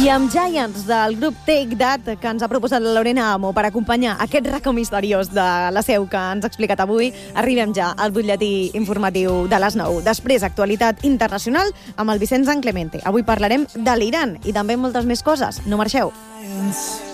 I amb Giants del grup Take That, que ens ha proposat la Lorena Amo per acompanyar aquest racó misteriós de la Seu que ens ha explicat avui, arribem ja al butlletí informatiu de les 9. Després, actualitat internacional amb el Vicenç San Clemente. Avui parlarem de l'Iran i també moltes més coses. No marxeu.